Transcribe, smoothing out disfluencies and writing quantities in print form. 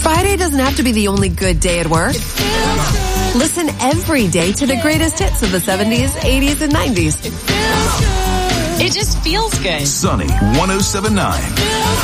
Friday doesn't have to be the only good day at work. Listen every day to the greatest hits of the 70s, 80s, and 90s. It just feels good. Sunny 107.9.